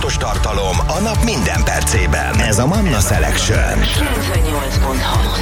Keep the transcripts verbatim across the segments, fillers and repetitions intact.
Hangos tartalom a nap minden percében. Ez a Manna Selection. kilencvennyolc pont hat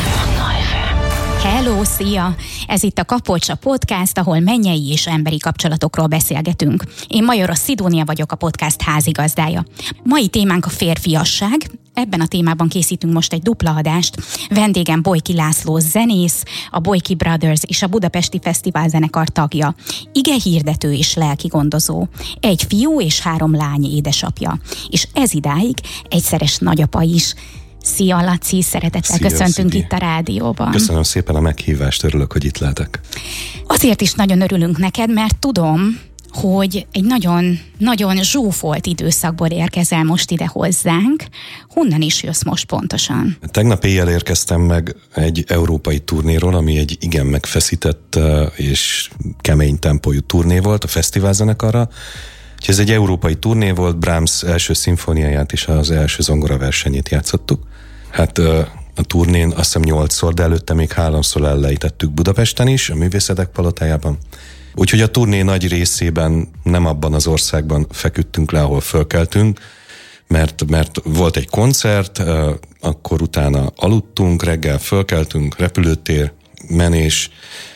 Hello, szia! Ez itt a Kapolcsa Podcast, ahol mennyei és emberi kapcsolatokról beszélgetünk. Én Majoros Szidónia vagyok, a podcast házigazdája. Mai témánk a férfiasság. Ebben a témában készítünk most egy dupla adást. Vendégem Bolyky László zenész, a Bolyky Brothers és a Budapesti Fesztivál zenekar tagja. Igehirdető és lelkigondozó. Egy fiú és három lány édesapja. És ez idáig egyszeres nagyapa is. Szia, Laci, szeretettel Szia, köszöntünk Szidi. Itt a rádióban. Köszönöm szépen a meghívást, örülök, hogy itt lehetek. Azért is nagyon örülünk neked, mert tudom, hogy egy nagyon, nagyon zsúfolt időszakból érkezel most ide hozzánk. Honnan is jössz most pontosan? Tegnap éjjel érkeztem meg egy európai turnéról, ami egy igen megfeszített és kemény tempójú turné volt a fesztivál zenekarra. Ez egy európai turné volt, Brahms első szimfóniáját és az első zongoraversenyét játszottuk. Hát a turnén azt hiszem nyolcszor, de előtte még háromszor elejtettük Budapesten is, a Művészetek Palotájában. Úgyhogy a turné nagy részében nem abban az országban feküdtünk le, ahol fölkeltünk, mert, mert volt egy koncert, akkor utána aludtunk, reggel fölkeltünk, repülőtér, menés,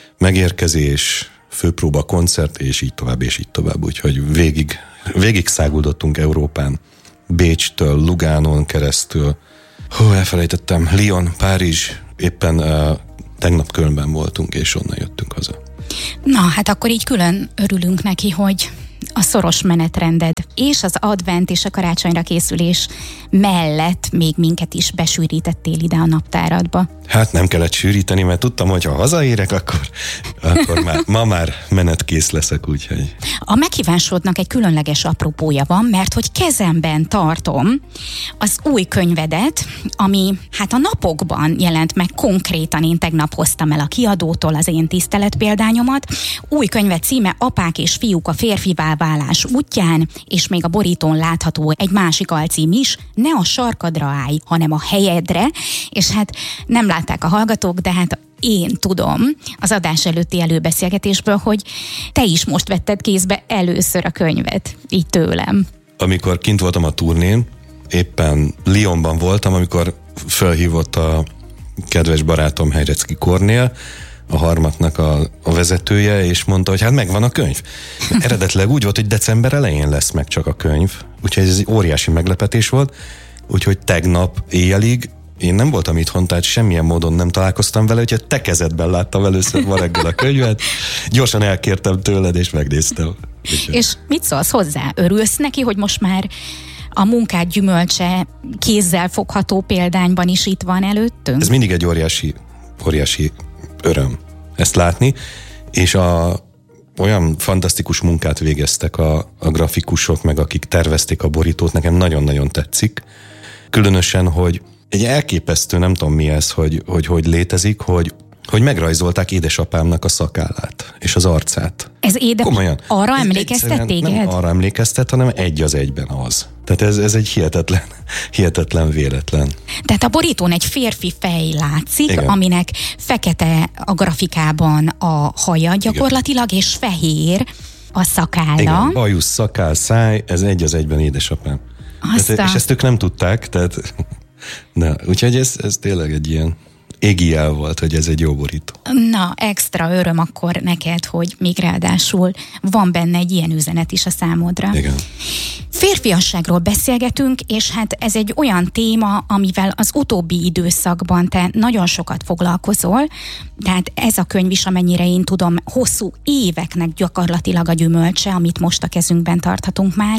megérkezés, főpróba, koncert, és így tovább, és így tovább. Úgyhogy végig, végig száguldottunk Európán, Bécstől, Lugánon keresztül, hú, elfelejtettem, Lyon, Párizs, éppen uh, tegnap Kölnben voltunk, és onnan jöttünk haza. Na, hát akkor így külön örülünk neki, hogy a szoros menetrended és az advent és a karácsonyra készülés mellett még minket is besűrítettél ide a naptáradba. Hát nem kellett sűríteni, mert tudtam, hogy ha hazaérek, akkor, akkor már, ma már menetkész leszek, úgyhogy. A meghívásodnak egy különleges apropója van, mert hogy kezemben tartom az új könyvedet, ami hát a napokban jelent meg konkrétan, én tegnap hoztam el a kiadótól az én tiszteletpéldányomat. Új könyve címe Apák és fiúk a férfivá válás útján, és még a borítón látható egy másik alcím is, ne a sarkadra állj, hanem a helyedre, és hát nem látták a hallgatók, de hát én tudom az adás előtti előbeszélgetésből, hogy te is most vetted kézbe először a könyvet, így tőlem. Amikor kint voltam a turnén, éppen Lyonban voltam, amikor felhívott a kedves barátom Helyrecki Kornél, a Harmatnak a, a vezetője, és mondta, hogy hát megvan a könyv. Eredetileg úgy volt, hogy december elején lesz meg csak a könyv, úgyhogy ez egy óriási meglepetés volt, úgyhogy tegnap éjjelig én nem voltam itthon, tehát semmilyen módon nem találkoztam vele, úgyhogy te kezedben láttam először ma reggel a könyvet, gyorsan elkértem tőled, és megnéztem. Úgyhogy. És mit szólsz hozzá? Örülsz neki, hogy most már a munkád gyümölcse kézzel fogható példányban is itt van előttünk? Ez mindig egy óriási, óriási öröm ezt látni, és a, olyan fantasztikus munkát végeztek a, a grafikusok, meg akik tervezték a borítót, nekem nagyon-nagyon tetszik. Különösen, hogy egy elképesztő, nem tudom mi ez, hogy hogy, hogy létezik, hogy, hogy megrajzolták édesapámnak a szakállát és az arcát. Ez édes... Komolyan. Arra emlékeztet téged? Nem arra emlékeztet, hanem egy az egyben az. Tehát ez, ez egy hihetetlen, hihetetlen véletlen. Tehát a borítón egy férfi fej látszik, igen, aminek fekete a grafikában a haja gyakorlatilag, igen, és fehér a szakálla. Igen, bajusz, szakál, száj, ez egy az egyben édesapám. Tehát, és ezt ők nem tudták, tehát... Na, úgyhogy ez, ez tényleg egy ilyen égi jel volt, hogy ez egy jó borító. Na, extra öröm akkor neked, hogy még ráadásul van benne egy ilyen üzenet is a számodra. Igen. Férfiasságról beszélgetünk, és hát ez egy olyan téma, amivel az utóbbi időszakban te nagyon sokat foglalkozol, tehát ez a könyv is, amennyire én tudom, hosszú éveknek gyakorlatilag a gyümölcse, amit most a kezünkben tarthatunk már,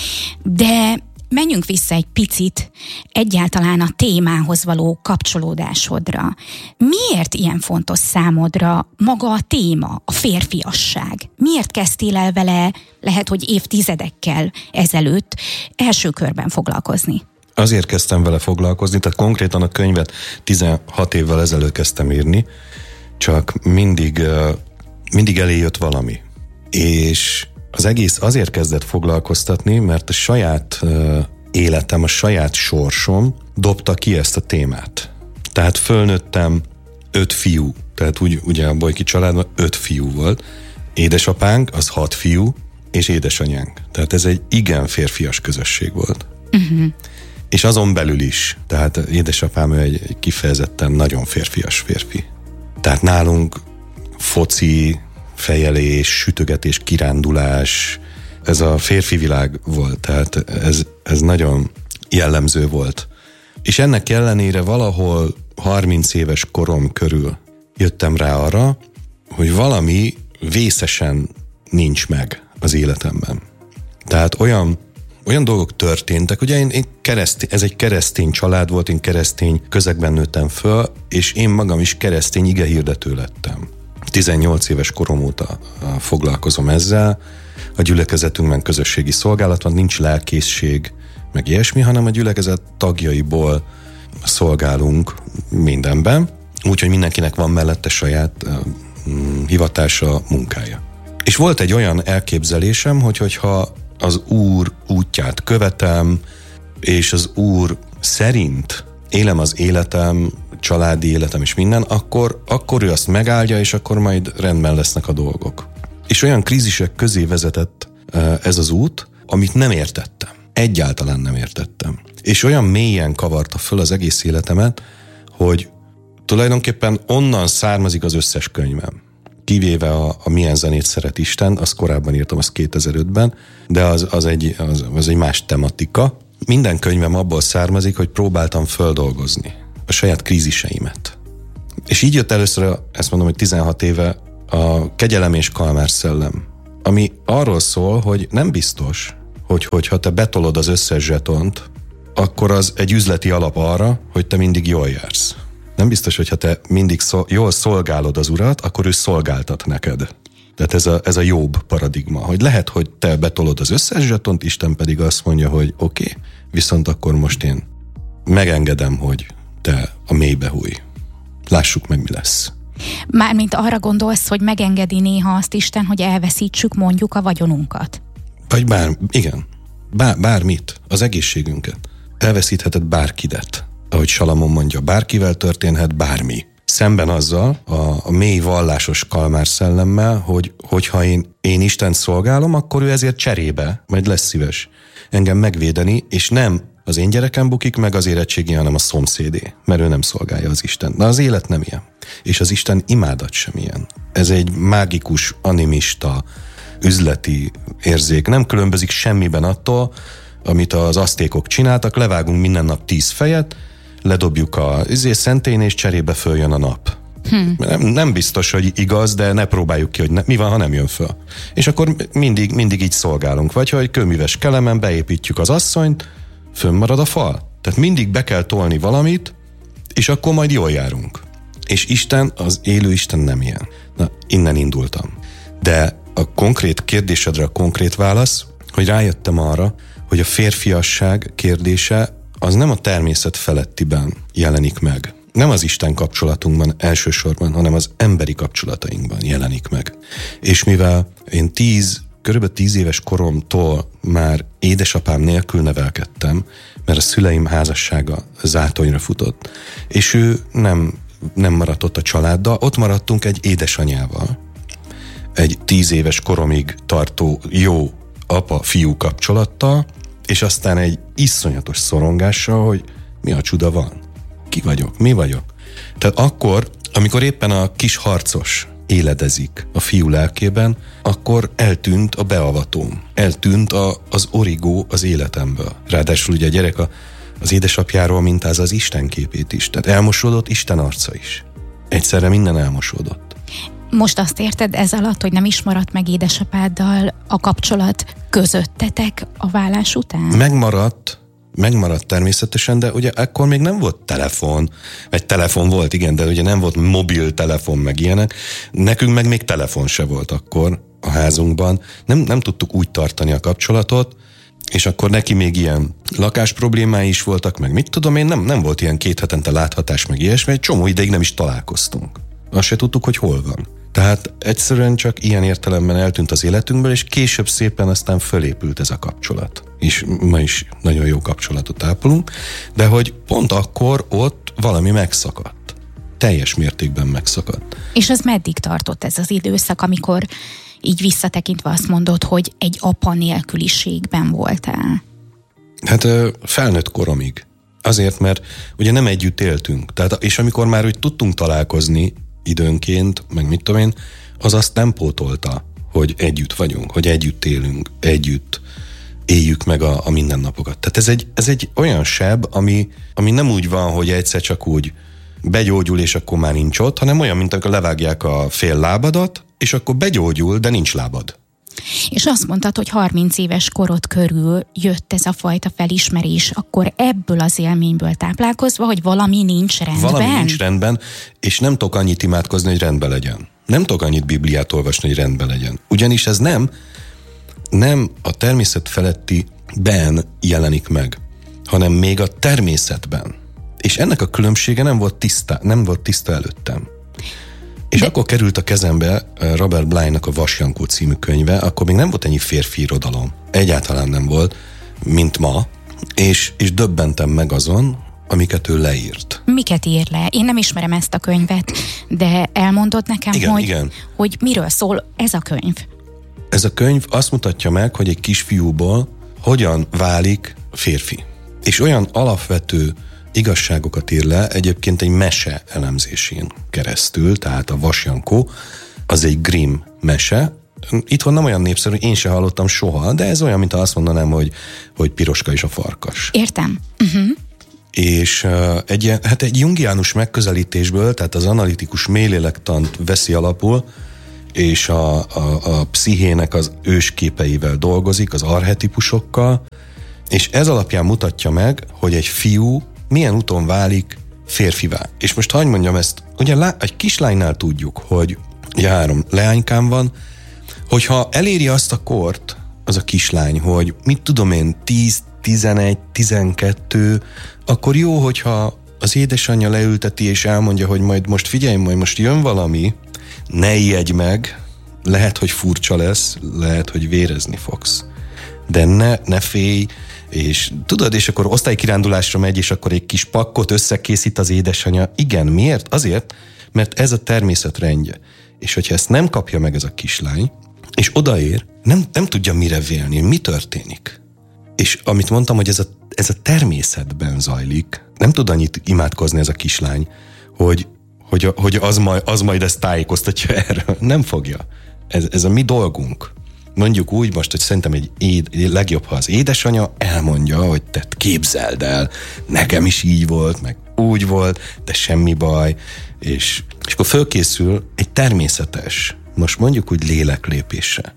de menjünk vissza egy picit egyáltalán a témához való kapcsolódásodra. Miért ilyen fontos számodra maga a téma, a férfiasság? Miért kezdtél el vele, lehet, hogy évtizedekkel ezelőtt első körben foglalkozni? Azért kezdtem vele foglalkozni, tehát konkrétan a könyvet tizenhat évvel ezelőtt kezdtem írni, csak mindig, mindig elé jött valami. És az egész azért kezdett foglalkoztatni, mert a saját uh, életem, a saját sorsom dobta ki ezt a témát. Tehát fölnőttem öt fiú, tehát úgy, ugye a Bolyky családban öt fiú volt. Édesapánk, az hat fiú, és édesanyánk. Tehát ez egy igen férfias közösség volt. Uh-huh. És azon belül is. Tehát édesapám egy, egy kifejezetten nagyon férfias férfi. Tehát nálunk foci, fejelés, sütögetés, kirándulás, ez a férfi világ volt. Tehát ez, ez nagyon jellemző volt. És ennek ellenére valahol harminc éves korom körül jöttem rá arra, hogy valami vészesen nincs meg az életemben. Tehát olyan, olyan dolgok történtek, ugye én, én keresztény, ez egy keresztény család volt, én keresztény közegben nőttem föl, és én magam is keresztény igehirdető lettem. tizennyolc éves korom óta foglalkozom ezzel, a gyülekezetünkben közösségi szolgálat van, nincs lelkészség, meg ilyesmi, hanem a gyülekezet tagjaiból szolgálunk mindenben, úgyhogy mindenkinek van mellette saját uh, hivatása, munkája. És volt egy olyan elképzelésem, hogy hogyha az Úr útját követem, és az Úr szerint élem az életem, családi életem és minden, akkor, akkor ő azt megáldja, és akkor majd rendben lesznek a dolgok. És olyan krízisek közé vezetett uh, ez az út, amit nem értettem. Egyáltalán nem értettem. És olyan mélyen kavarta föl az egész életemet, hogy tulajdonképpen onnan származik az összes könyvem. Kivéve a, a Milyen zenét szeret Isten, azt korábban írtam, az kétezer-ötben, de az, az, egy, az, az egy más tematika. Minden könyvem abból származik, hogy próbáltam földolgozni a saját kríziseimet. És így jött először, ezt mondom, hogy tizenhat éve a Kegyelem és Kalmár szellem, ami arról szól, hogy nem biztos, hogy hogyha te betolod az összes zsetont, akkor az egy üzleti alap arra, hogy te mindig jól jársz. Nem biztos, hogyha te mindig szol, jól szolgálod az Urat, akkor ő szolgáltat neked. Tehát ez a, ez a jobb paradigma, hogy lehet, hogy te betolod az összes zsetont, Isten pedig azt mondja, hogy oké, okay, viszont akkor most én megengedem, hogy te a mélybe hújj. Lássuk meg, mi lesz. Mármint arra gondolsz, hogy megengedi néha azt Isten, hogy elveszítsük mondjuk a vagyonunkat. Vagy bár, igen, bár, bármit, az egészségünket. Elveszítheted bárkidet. Ahogy Salamon mondja, bárkivel történhet bármi. Szemben azzal a, a mély vallásos Kalmár szellemmel, hogy hogyha én, én Istent szolgálom, akkor ő ezért cserébe majd lesz szíves engem megvédeni, és nem az én gyerekem bukik meg az érettségén, hanem a szomszédé, mert ő nem szolgálja az Isten. De az élet nem ilyen. És az Isten imádat sem ilyen. Ez egy mágikus, animista, üzleti érzék. Nem különbözik semmiben attól, amit az aztékok csináltak, levágunk minden nap tíz fejet, ledobjuk a izé szentén, és cserébe följön a nap. Hmm. Nem, nem biztos, hogy igaz, de ne próbáljuk ki, hogy ne, mi van, ha nem jön föl. És akkor mindig, mindig így szolgálunk. Vagy hogy kőműves kelemen beépítjük az asszonyt, fönnmarad a fal. Tehát mindig be kell tolni valamit, és akkor majd jól járunk. És Isten, az élő Isten nem ilyen. Na, innen indultam. De a konkrét kérdésedre a konkrét válasz, hogy rájöttem arra, hogy a férfiasság kérdése az nem a természet felettiben jelenik meg. Nem az Isten kapcsolatunkban elsősorban, hanem az emberi kapcsolatainkban jelenik meg. És mivel én tíz, körülbelül tíz éves koromtól már édesapám nélkül nevelkedtem, mert a szüleim házassága zátonyra futott, és ő nem, nem maradt ott a családdal, ott maradtunk egy édesanyával. Egy tíz éves koromig tartó jó apa-fiú kapcsolattal, és aztán egy iszonyatos szorongással, hogy mi a csuda van? Ki vagyok? Mi vagyok? Tehát akkor, amikor éppen a kis harcos éledezik a fiú lelkében, akkor eltűnt a beavatóm. Eltűnt a, az origó az életemből. Ráadásul ugye a gyerek a, az édesapjáról mintáz az Isten képét is. Tehát elmosódott Isten arca is. Egyszerre minden elmosódott. Most azt érted ez alatt, hogy nem is maradt meg édesapáddal a kapcsolat közöttetek a válás után? Megmaradt, megmaradt természetesen, de ugye ekkor még nem volt telefon, vagy telefon volt, igen, de ugye nem volt mobiltelefon, meg ilyenek. Nekünk meg még telefon se volt akkor a házunkban. Nem, nem tudtuk úgy tartani a kapcsolatot, és akkor neki még ilyen lakás problémái is voltak, meg mit tudom én, nem, nem volt ilyen két hetente láthatás, meg ilyesmi, egy csomó ideig nem is találkoztunk. Azt se tudtuk, hogy hol van. Tehát egyszerűen csak ilyen értelemben eltűnt az életünkből, és később szépen aztán fölépült ez a kapcsolat. És ma is nagyon jó kapcsolatot ápolunk, de hogy pont akkor ott valami megszakadt. Teljes mértékben megszakadt. És az meddig tartott ez az időszak, amikor így visszatekintve azt mondod, hogy egy apa nélküliségben voltál? Hát felnőtt koromig. Azért, mert ugye nem együtt éltünk. Tehát, és amikor már úgy tudtunk találkozni időnként, meg mit tudom én, az azt nem pótolta, hogy együtt vagyunk, hogy együtt élünk, együtt éljük meg a, a mindennapokat. Tehát ez egy, ez egy olyan seb, ami, ami nem úgy van, hogy egyszer csak úgy begyógyul, és akkor már nincs ott, hanem olyan, mint amikor levágják a fél lábadat, és akkor begyógyul, de nincs lábad. És azt mondtad, hogy harminc éves korod körül jött ez a fajta felismerés, akkor ebből az élményből táplálkozva, hogy valami nincs rendben? Valami nincs rendben, és nem tudok annyit imádkozni, hogy rendben legyen. Nem tudok annyit Bibliát olvasni, hogy rendben legyen. Ugyanis ez nem, nem a természet feletti ben jelenik meg, hanem még a természetben. És ennek a különbsége nem volt tiszta, nem volt tiszta előttem. És De... akkor került a kezembe Robert Bly-nak a Vasjankó című könyve, akkor még nem volt ennyi férfi irodalom. Egyáltalán nem volt, mint ma, és, és döbbentem meg azon, amiket ő leírt. Miket ír le? Én nem ismerem ezt a könyvet, de elmondod nekem, igen, hogy, igen. hogy miről szól ez a könyv? Ez a könyv azt mutatja meg, hogy egy kisfiúból hogyan válik férfi. És olyan alapvető igazságokat ír le, egyébként egy mese elemzésén keresztül, tehát a Vasjankó, az egy Grimm mese. Itthon nem olyan népszerű, én se hallottam soha, de ez olyan, mint azt mondanám, hogy, hogy Piroska és a farkas. Értem. Uh-huh. És uh, egy, hát egy jungiánus megközelítésből, tehát az analitikus mélélektant veszi alapul, és a, a, a pszichének az ősképeivel dolgozik, az archetipusokkal, és ez alapján mutatja meg, hogy egy fiú milyen úton válik férfivá. És most hadd mondjam ezt, ugye lá, egy kislánynál tudjuk, hogy ugye három leánykám van, hogyha eléri azt a kort, az a kislány, hogy mit tudom én, tíz, tizenegy, tizenkettő, akkor jó, hogyha az édesanyja leülteti és elmondja, hogy majd most figyelj, majd most jön valami, ne ijedj meg, lehet, hogy furcsa lesz, lehet, hogy vérezni fogsz. De ne, ne félj, és tudod, és akkor osztálykirándulásra megy, és akkor egy kis pakkot összekészít az édesanyja. Igen, miért? Azért, mert ez a természet rendje. És hogyha ezt nem kapja meg ez a kislány, és odaér, nem, nem tudja mire vélni, mi történik. És amit mondtam, hogy ez a, ez a természetben zajlik, nem tud annyit imádkozni ez a kislány, hogy, hogy, hogy az, majd, az majd ezt tájékoztatja erről. Nem fogja. Ez, ez a mi dolgunk. Mondjuk úgy most, hogy szerintem egy éd, legjobb, ha az édesanyja elmondja, hogy te képzeld el, nekem is így volt, meg úgy volt, de semmi baj, és, és akkor fölkészül egy természetes, most mondjuk úgy léleklépésre,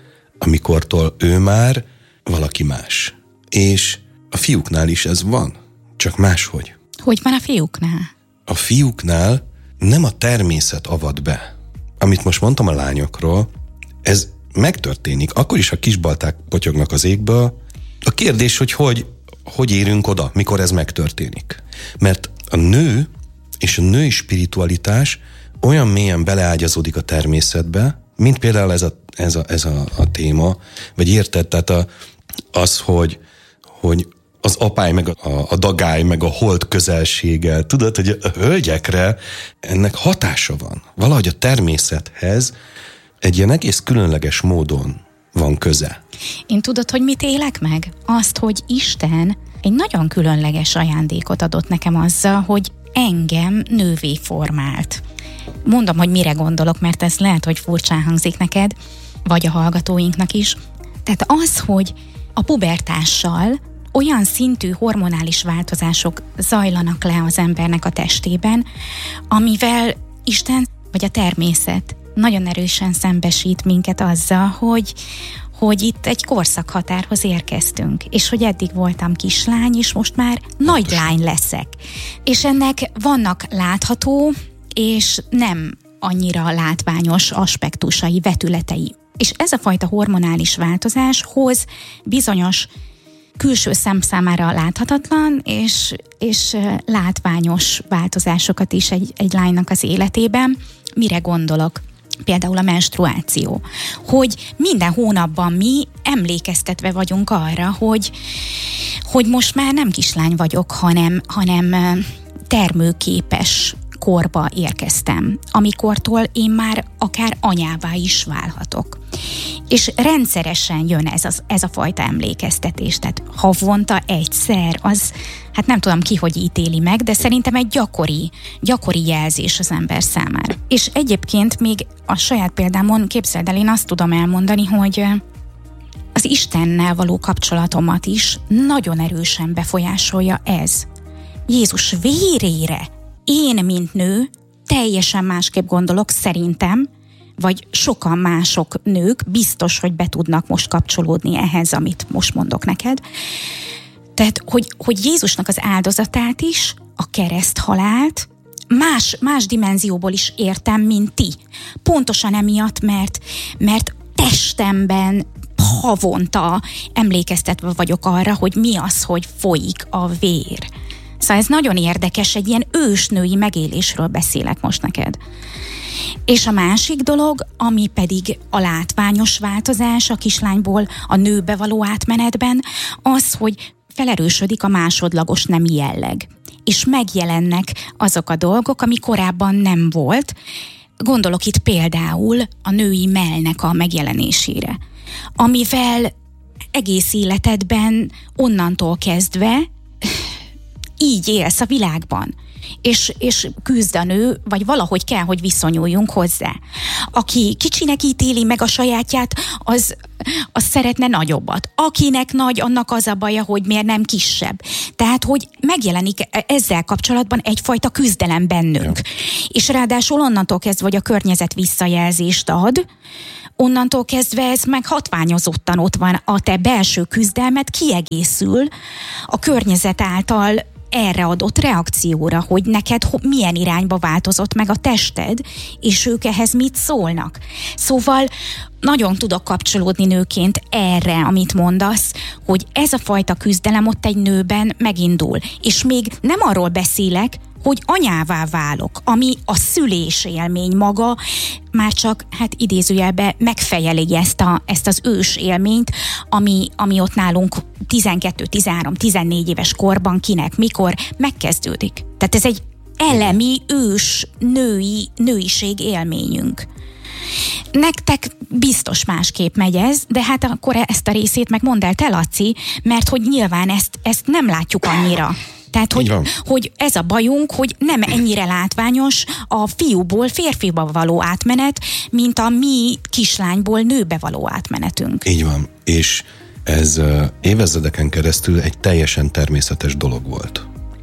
amikortól ő már valaki más. És a fiúknál is ez van, csak máshogy. Hogy van a fiúknál? A fiúknál nem a természet avat be. Amit most mondtam a lányokról, ez megtörténik. Akkor is, ha kisbalták potyognak az égből, a kérdés, hogy hogy, hogy érünk oda, mikor ez megtörténik. Mert a nő és a női spiritualitás olyan mélyen beleágyazódik a természetbe, mint például ez a, ez a, ez a, a téma, vagy érted, tehát a, az, hogy, hogy az apály, meg a, a dagály, meg a hold közelsége, tudod, hogy a hölgyekre ennek hatása van. Valahogy a természethez egy ilyen egész különleges módon van köze. Én tudod, hogy mit élek meg? Azt, hogy Isten egy nagyon különleges ajándékot adott nekem azzal, hogy engem nővé formált. Mondom, hogy mire gondolok, mert ez lehet, hogy furcsán hangzik neked, vagy a hallgatóinknak is. Tehát az, hogy a pubertással olyan szintű hormonális változások zajlanak le az embernek a testében, amivel Isten vagy a természet nagyon erősen szembesít minket azzal, hogy, hogy itt egy korszakhatárhoz érkeztünk, és hogy eddig voltam kislány, és most már nagy lány leszek. És ennek vannak látható, és nem annyira látványos aspektusai, vetületei. És ez a fajta hormonális változás hoz bizonyos külső szem számára láthatatlan, és, és látványos változásokat is egy, egy lánynak az életében. Mire gondolok? Például a menstruáció. Hogy minden hónapban mi emlékeztetve vagyunk arra, hogy, hogy most már nem kislány vagyok, hanem, hanem termőképes korba érkeztem, amikortól én már akár anyává is válhatok. És rendszeresen jön ez, az, ez a fajta emlékeztetés, tehát havonta egyszer, az, hát nem tudom ki, hogy ítéli meg, de szerintem egy gyakori, gyakori jelzés az ember számára. És egyébként még a saját példámon, képzeld el, én azt tudom elmondani, hogy az Istennel való kapcsolatomat is nagyon erősen befolyásolja ez. Jézus vérére én, mint nő, teljesen másképp gondolok szerintem, vagy sokan mások nők biztos, hogy be tudnak most kapcsolódni ehhez, amit most mondok neked. Tehát, hogy, hogy Jézusnak az áldozatát is, a kereszthalált más, más dimenzióból is értem, mint ti. Pontosan emiatt, mert, mert testemben havonta emlékeztetve vagyok arra, hogy mi az, hogy folyik a vér. Szóval ez nagyon érdekes, egy ilyen ősnői megélésről beszélek most neked. És a másik dolog, ami pedig a látványos változás a kislányból a nőbe való átmenetben, az, hogy felerősödik a másodlagos nemi jelleg. És megjelennek azok a dolgok, ami korábban nem volt. Gondolok itt például a női mellnek a megjelenésére, amivel egész életedben onnantól kezdve így élsz a világban, és, és küzd a nő, vagy valahogy kell, hogy viszonyuljunk hozzá. Aki kicsinek ítéli meg a sajátját, az, az szeretne nagyobbat. Akinek nagy, annak az a baja, hogy miért nem kisebb. Tehát, hogy megjelenik ezzel kapcsolatban egyfajta küzdelem bennünk. Ja. És ráadásul onnantól kezdve, hogy a környezet visszajelzést ad, onnantól kezdve ez meg hatványozottan ott van, a te belső küzdelmet kiegészül a környezet által erre adott reakcióra, hogy neked milyen irányba változott meg a tested, és ők ehhez mit szólnak. Szóval nagyon tudok kapcsolódni nőként erre, amit mondasz, hogy ez a fajta küzdelem ott egy nőben megindul. És még nem arról beszélek, hogy anyává válok, ami a szülés élmény maga, már csak, hát idézőjelben megfejeli ezt, a, ezt az ős élményt, ami, ami ott nálunk tizenkettő, tizenhárom, tizennégy éves korban kinek, mikor megkezdődik. Tehát ez egy elemi, ős, női, nőiség élményünk. Nektek biztos másképp megy ez, de hát akkor ezt a részét meg mondd el te, Laci, mert hogy nyilván ezt, ezt nem látjuk annyira. Tehát, hogy, hogy ez a bajunk, hogy nem ennyire látványos a fiúból férfiba való átmenet, mint a mi kislányból nőbe való átmenetünk. Így van, és ez uh, évezredeken keresztül egy teljesen természetes dolog volt.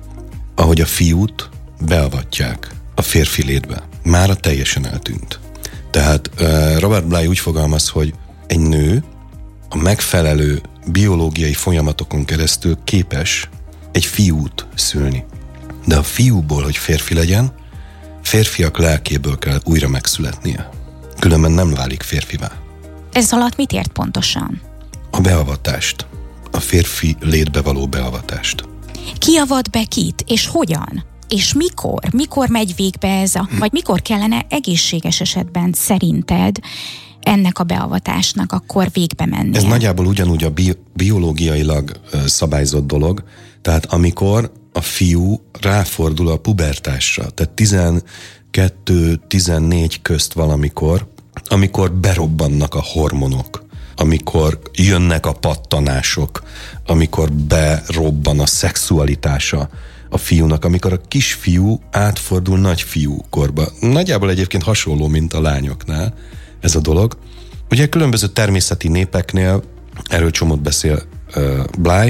Ahogy a fiút beavatják a férfi létbe, mára teljesen eltűnt. Tehát uh, Robert Bly úgy fogalmaz, hogy egy nő a megfelelő biológiai folyamatokon keresztül képes egy fiút szülni. De a fiúból, hogy férfi legyen, férfiak lelkéből kell újra megszületnie. Különben nem válik férfivá. Ez alatt mit ért pontosan? A beavatást. A férfi létbe való beavatást. Ki avat be kit, és hogyan? És mikor? Mikor megy végbe ez a... Vagy mikor kellene egészséges esetben szerinted ennek a beavatásnak akkor végbe mennie? Ez nagyjából ugyanúgy a bi- biológiailag szabályzott dolog, tehát amikor a fiú ráfordul a pubertásra, tehát tizenkettő tizennégy közt valamikor, amikor berobbannak a hormonok, amikor jönnek a pattanások, amikor berobban a szexualitása a fiúnak, amikor a kisfiú átfordul nagyfiú korba. Nagyjából egyébként hasonló, mint a lányoknál ez a dolog. Ugye különböző természeti népeknél, erről csomót beszél uh, Bly,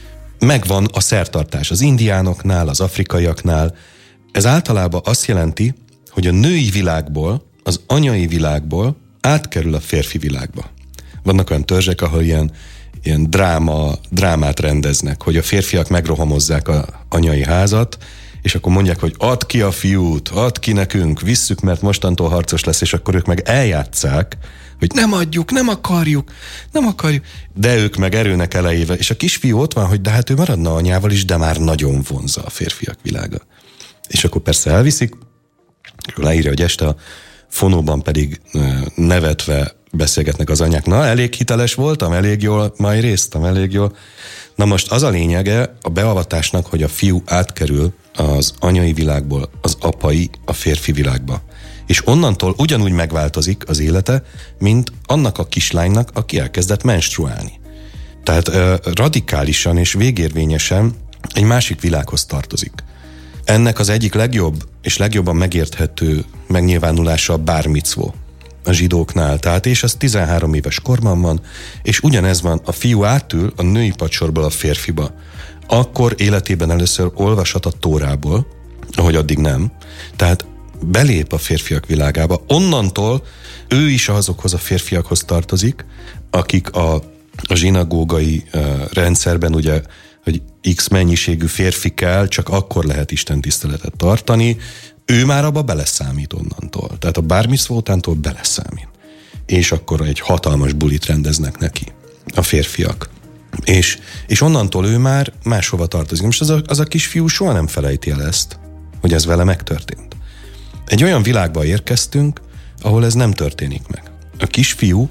megvan a szertartás az indiánoknál, az afrikaiaknál. Ez általában azt jelenti, hogy a női világból, az anyai világból átkerül a férfi világba. Vannak olyan törzsek, ahol ilyen, ilyen dráma, drámát rendeznek, hogy a férfiak megrohamozzák az anyai házat, és akkor mondják, hogy add ki a fiút, add ki nekünk, visszük, mert mostantól harcos lesz, és akkor ők meg eljátsszák, hogy nem adjuk, nem akarjuk, nem akarjuk, de ők meg erőnek elejével, és a kisfiú ott van, hogy de hát ő maradna anyával is, de már nagyon vonza a férfiak világa. És akkor persze elviszik, akkor leírja, hogy este a fonóban pedig nevetve beszélgetnek az anyák. Na, elég hiteles voltam, elég jól majd résztem, elég jól. Na most az a lényege a beavatásnak, hogy a fiú átkerül az anyai világból az apai, a férfi világba. És onnantól ugyanúgy megváltozik az élete, mint annak a kislánynak, aki elkezdett menstruálni. Tehát uh, radikálisan és végérvényesen egy másik világhoz tartozik. Ennek az egyik legjobb és legjobban megérthető megnyilvánulása a bár micvó a zsidóknál. Tehát és az tizenhárom éves korban van, és ugyanez van, a fiú átül a női padsorból a férfiba. Akkor életében először olvashat a Tórából, ahogy addig nem. Tehát belép a férfiak világába. Onnantól ő is azokhoz a férfiakhoz tartozik, akik a, a zsinagógai uh, rendszerben ugye, hogy X mennyiségű férfi kell, csak akkor lehet Isten tiszteletet tartani, ő már abba beleszámít onnantól. Tehát a bár micvótántól beleszámít. És akkor egy hatalmas bulit rendeznek neki a férfiak. És, és onnantól ő már máshova tartozik. Most az a, az a kisfiú soha nem felejti el ezt, hogy ez vele megtörtént. Egy olyan világba érkeztünk, ahol ez nem történik meg. A kisfiú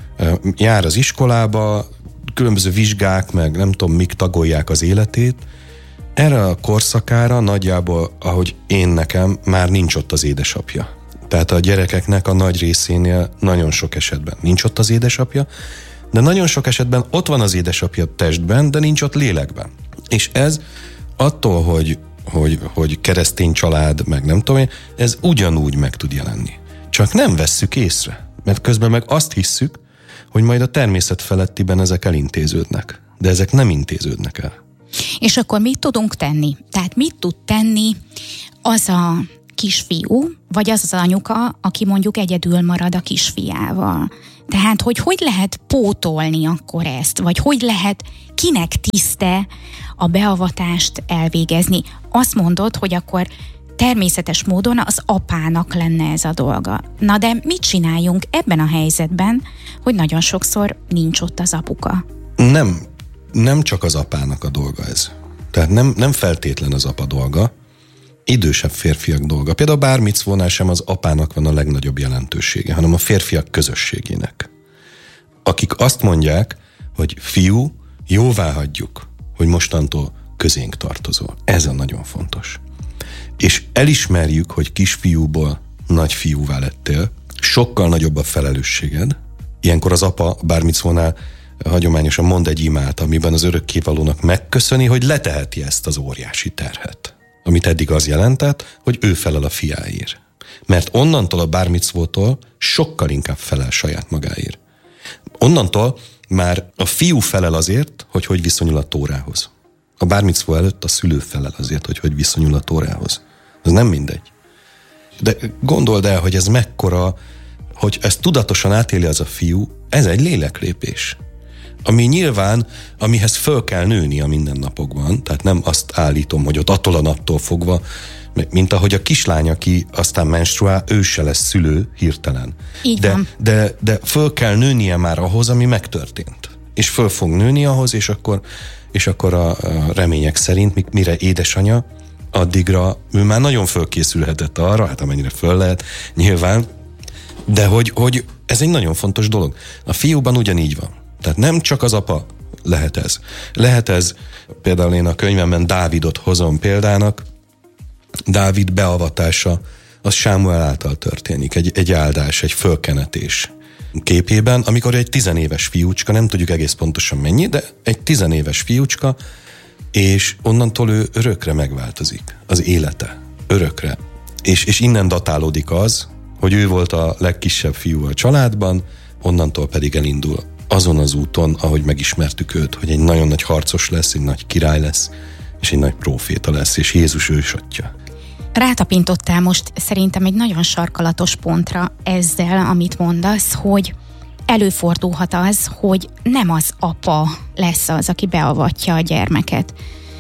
jár az iskolába, különböző vizsgák, meg nem tudom mik tagolják az életét. Erre a korszakára nagyjából, ahogy én nekem, már nincs ott az édesapja. Tehát a gyerekeknek a nagy részénél nagyon sok esetben nincs ott az édesapja, de nagyon sok esetben ott van az édesapja testben, de nincs ott lélekben. És ez attól, hogy, hogy, hogy keresztény család, meg nem tudom én, ez ugyanúgy meg tud jelenni. Csak nem vesszük észre, mert közben meg azt hisszük, hogy majd a természet felettiben ezek elintéződnek. De ezek nem intéződnek el. És akkor mit tudunk tenni? Tehát mit tud tenni az a kisfiú, vagy az az anyuka, aki mondjuk egyedül marad a kisfiával? Tehát, hogy hogy lehet pótolni akkor ezt? Vagy hogy lehet, kinek tiszte a beavatást elvégezni? Azt mondod, hogy akkor természetes módon az apának lenne ez a dolga. Na de mit csináljunk ebben a helyzetben, hogy nagyon sokszor nincs ott az apuka? Nem, nem csak az apának a dolga ez. Tehát nem, nem feltétlen az apa dolga, idősebb férfiak dolga. Például a bár micvónál sem az apának van a legnagyobb jelentősége, hanem a férfiak közösségének. Akik azt mondják, hogy fiú, jóvá hagyjuk, hogy mostantól közénk tartozol. Ez a nagyon fontos. És elismerjük, hogy kisfiúból nagyfiúvá lettél, sokkal nagyobb a felelősséged. Ilyenkor az apa bár micvónál hagyományosan mond egy imát, amiben az örökkévalónak megköszöni, hogy leteheti ezt az óriási terhet. Amit eddig az jelentett, hogy ő felel a fiáért. Mert onnantól a bár micvótól sokkal inkább felel saját magáért. Onnantól már a fiú felel azért, hogy hogy viszonyul a Tórához. A bár micvó előtt a szülő felel azért, hogy hogy viszonyul a Tórához. Ez nem mindegy. De gondold el, hogy ez mekkora, hogy ezt tudatosan átéli az a fiú, ez egy léleklépés. Ami nyilván, amihez föl kell nőni a mindennapokban, tehát nem azt állítom, hogy ott attól a naptól fogva, mint ahogy a kislány, aki aztán menstruál, ő se lesz szülő hirtelen. Így de, van. de, de föl kell nőnie már ahhoz, ami megtörtént. És föl fog nőni ahhoz, és akkor, és akkor a, a remények szerint, mire édesanyja, addigra ő már nagyon fölkészülhetett arra, hát amennyire föl lehet, nyilván, de hogy, hogy ez egy nagyon fontos dolog. A fiúban ugyanígy van. Tehát nem csak az apa lehet ez. Lehet ez, például én a könyvemben Dávidot hozom példának, Dávid beavatása, az Sámuel által történik. Egy, egy áldás, egy fölkenetés képében, amikor egy tizenéves fiúcska, nem tudjuk egész pontosan mennyi, de egy tizenéves fiúcska, és onnantól ő örökre megváltozik. Az élete. Örökre. És, és innen datálódik az, hogy ő volt a legkisebb fiú a családban, onnantól pedig elindul azon az úton, ahogy megismertük őt, hogy egy nagyon nagy harcos lesz, egy nagy király lesz, és egy nagy próféta lesz, és Jézus ősatja. Rátapintottál most szerintem egy nagyon sarkalatos pontra ezzel, amit mondasz, hogy előfordulhat az, hogy nem az apa lesz az, aki beavatja a gyermeket,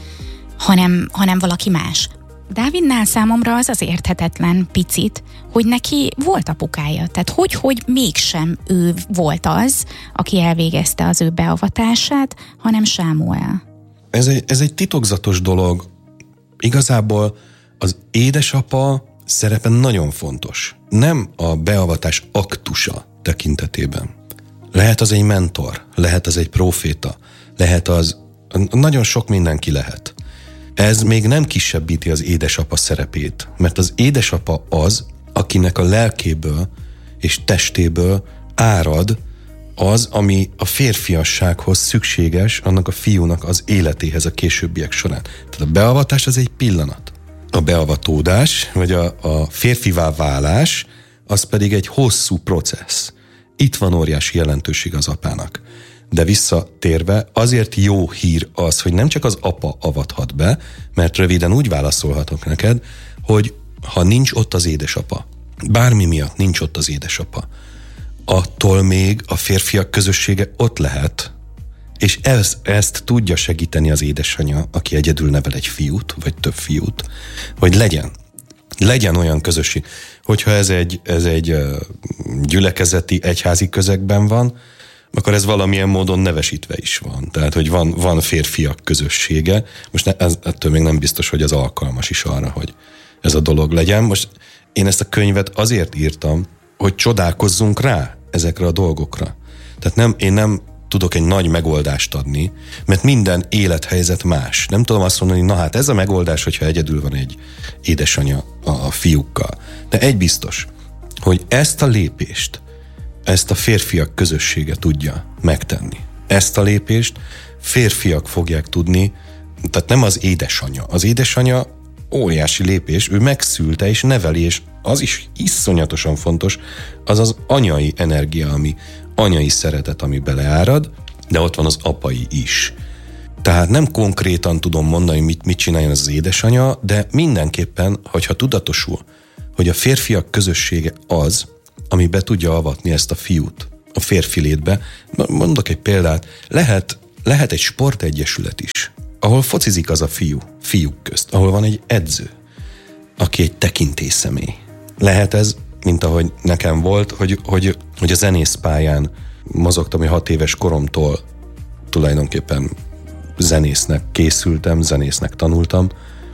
hanem, hanem valaki más. Dávidnál számomra az az érthetetlen picit, hogy neki volt apukája. Tehát hogy, hogy mégsem ő volt az, aki elvégezte az ő beavatását, hanem Sámuel. Ez egy, ez egy titokzatos dolog. Igazából az édesapa szerepe nagyon fontos. Nem a beavatás aktusa tekintetében. Lehet az egy mentor, lehet az egy próféta, lehet az, nagyon sok mindenki lehet. Ez még nem kisebbíti az édesapa szerepét, mert az édesapa az, akinek a lelkéből és testéből árad az, ami a férfiassághoz szükséges, annak a fiúnak az életéhez a későbbiek során. Tehát a beavatás az egy pillanat. A beavatódás, vagy a, a férfivá válás, az pedig egy hosszú processz. Itt van óriási jelentőség az apának. De visszatérve, azért jó hír az, hogy nem csak az apa avathat be, mert röviden úgy válaszolhatok neked, hogy ha nincs ott az édesapa, bármi miatt nincs ott az édesapa, attól még a férfiak közössége ott lehet, és ez, ezt tudja segíteni az édesanyja, aki egyedül nevel egy fiút, vagy több fiút, hogy legyen. Legyen olyan közösség. Hogyha ez egy, ez egy gyülekezeti, egyházi közegben van, akkor ez valamilyen módon nevesítve is van. Tehát, hogy van, van férfiak közössége. Most ne, ez, ettől még nem biztos, hogy az alkalmas is arra, hogy ez a dolog legyen. Most én ezt a könyvet azért írtam, hogy csodálkozzunk rá ezekre a dolgokra. Tehát nem, én nem tudok egy nagy megoldást adni, mert minden élethelyzet más. Nem tudom azt mondani, na hát ez a megoldás, hogyha egyedül van egy édesanyja a, a fiúkkal. De egy biztos, hogy ezt a lépést, ezt a férfiak közössége tudja megtenni. Ezt a lépést férfiak fogják tudni, tehát nem az édesanyja. Az édesanyja óriási lépés, ő megszülte és neveli, és az is iszonyatosan fontos, az az anyai energia, ami anyai szeretet, ami beleárad, de ott van az apai is. Tehát nem konkrétan tudom mondani, mit, mit csináljon az, az édesanyja, de mindenképpen, hogyha tudatosul, hogy a férfiak közössége az, ami be tudja avatni ezt a fiút a férfi létbe. Mondok egy példát, lehet, lehet egy sportegyesület is, ahol focizik az a fiú, fiúk közt, ahol van egy edző, aki egy tekintélyszemély. Lehet ez, mint ahogy nekem volt, hogy, hogy, hogy a zenészpályán mozogtam, hogy hat éves koromtól tulajdonképpen zenésznek készültem, zenésznek tanultam.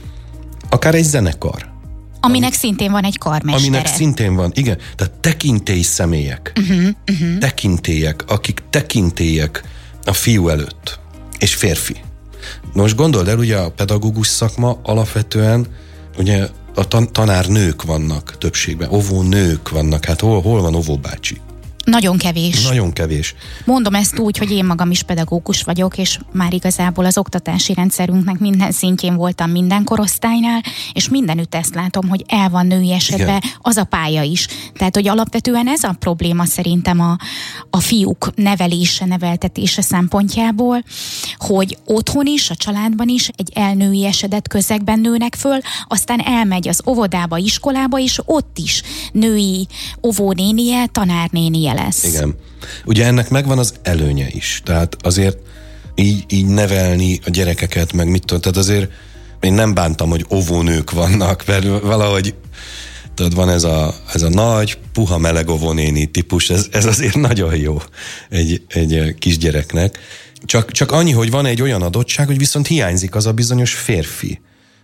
Akár egy zenekar. Aminek ami, szintén van egy karmestere. Aminek szintén van, igen. Tehát tekintély személyek. Uh-huh, uh-huh. Tekintélyek, akik tekintélyek a fiú előtt. És férfi. Most gondold el, ugye a pedagógus szakma alapvetően, ugye a tan- tanárnők vannak többségben, óvónők vannak, hát hol, hol van óvóbácsi? Nagyon kevés. Nagyon kevés. Mondom ezt úgy, hogy én magam is pedagógus vagyok, és már igazából az oktatási rendszerünknek minden szintjén voltam minden korosztálynál, és mindenütt ezt látom, hogy el van női esetben az a pálya is. Tehát, hogy alapvetően ez a probléma szerintem a, a fiúk nevelése, neveltetése szempontjából, hogy otthon is, a családban is egy elnői esedett közegben nőnek föl, aztán elmegy az óvodába, iskolába, és ott is női óvónénie, tanárnénie lesz. Igen. Ugye ennek megvan az előnye is. Tehát azért így, így nevelni a gyerekeket, meg mit tudom, tehát azért én nem bántam, hogy óvónők vannak, mert valahogy tudod, van ez a, ez a nagy, puha meleg óvónéni típus, ez, ez azért nagyon jó egy, egy kisgyereknek. Csak, csak annyi, hogy van egy olyan adottság, hogy viszont hiányzik az a bizonyos férfi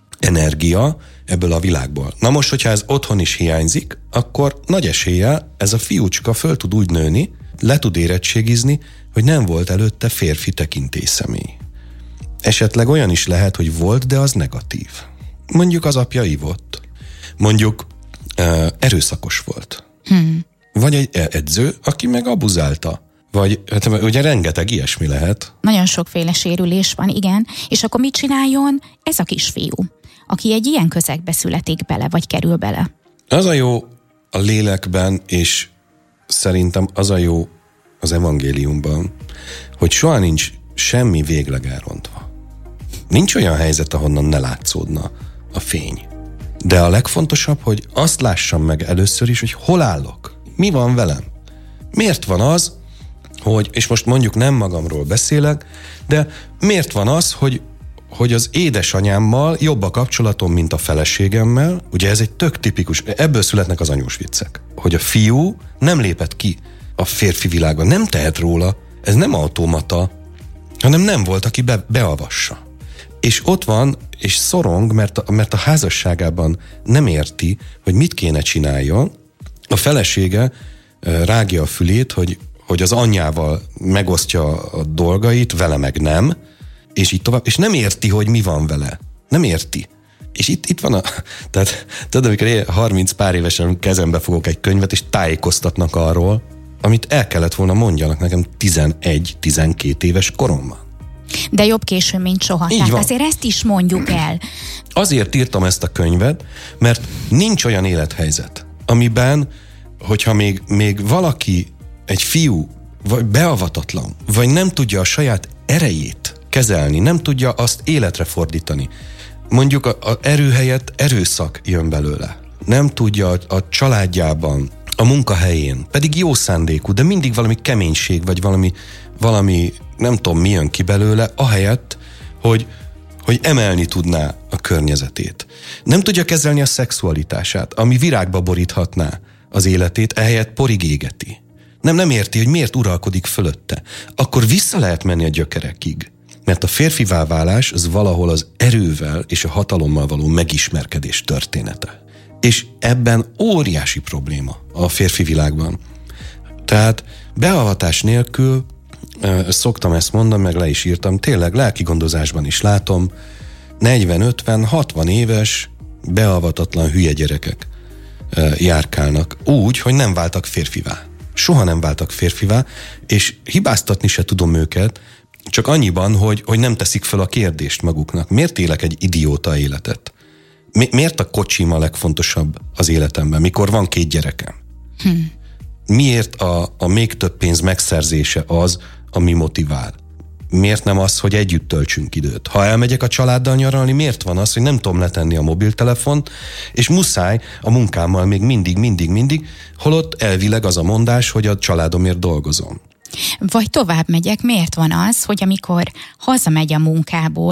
energia ebből a világból. Na most, hogyha ez otthon is hiányzik, akkor nagy eséllyel ez a fiúcska föl tud úgy nőni, le tud érettségizni, hogy nem volt előtte férfi tekintélyszemély. Esetleg olyan is lehet, hogy volt, de az negatív. Mondjuk az apja ivott. Mondjuk uh, erőszakos volt. Hmm. Vagy egy edző, aki meg abuzálta. Vagy hát ugye rengeteg ilyesmi lehet. Nagyon sokféle sérülés van, igen. És akkor mit csináljon ez a kisfiú, aki egy ilyen közegbe születik bele, vagy kerül bele? Az a jó a lélekben, és szerintem az a jó az evangéliumban, hogy soha nincs semmi végleg elrontva. Nincs olyan helyzet, ahonnan ne látszódna a fény. De a legfontosabb, hogy azt lássam meg először is, hogy hol állok. Mi van velem? Miért van az, hogy, és most mondjuk nem magamról beszélek, de miért van az, hogy, hogy az édesanyámmal jobb a kapcsolatom, mint a feleségemmel? Ugye ez egy tök tipikus, ebből születnek az anyós viccek. Hogy a fiú nem lépett ki a férfi világba, nem tehet róla, ez nem automata, hanem nem volt, aki be, beavassa. És ott van, és szorong, mert a, mert a házasságában nem érti, hogy mit kéne csináljon. A felesége rágja a fülét, hogy hogy az anyjával megosztja a dolgait, vele meg nem, és így tovább, és nem érti, hogy mi van vele. Nem érti. És itt, itt van a... Tehát tudod, amikor én harminc pár évesen kezembe fogok egy könyvet, és tájékoztatnak arról, amit el kellett volna mondjanak nekem tizenegy-tizenkét éves koromban. De jobb későn, mint soha. Így Tehát van. azért ezt is mondjuk el. Azért írtam ezt a könyvet, mert nincs olyan élethelyzet, amiben, hogyha még, még valaki, egy fiú, vagy beavatatlan, vagy nem tudja a saját erejét kezelni, nem tudja azt életre fordítani. Mondjuk a, a erő helyett erőszak jön belőle. Nem tudja a, a családjában, a munkahelyén, pedig jó szándékú, de mindig valami keménység, vagy valami, valami nem tudom mi jön ki belőle, ahelyett, hogy, hogy emelni tudná a környezetét. Nem tudja kezelni a szexualitását, ami virágba boríthatná az életét, ehelyett porig égeti. Nem, nem érti, hogy miért uralkodik fölötte. Akkor vissza lehet menni a gyökerekig. Mert a férfivá válás az valahol az erővel és a hatalommal való megismerkedés története. És ebben óriási probléma a férfi világban. Tehát beavatás nélkül, szoktam ezt mondani, meg le is írtam, tényleg lelki gondozásban is látom, negyven, ötven, hatvan éves beavatatlan hülye gyerekek járkálnak úgy, hogy nem váltak férfivá. Soha nem váltak férfivá, és hibáztatni se tudom őket, csak annyiban, hogy, hogy nem teszik fel a kérdést maguknak. Miért élek egy idióta életet? Mi, miért a kocsim a legfontosabb az életemben, mikor van két gyerekem? Hm. Miért a, a még több pénz megszerzése az, ami motivál? Miért nem az, hogy együtt töltsünk időt? Ha elmegyek a családdal nyaralni, miért van az, hogy nem tudom letenni a mobiltelefont, és muszáj a munkámmal még mindig, mindig, mindig, holott elvileg az a mondás, hogy a családomért dolgozom. Vagy tovább megyek, miért van az, hogy amikor hazamegy a munkából,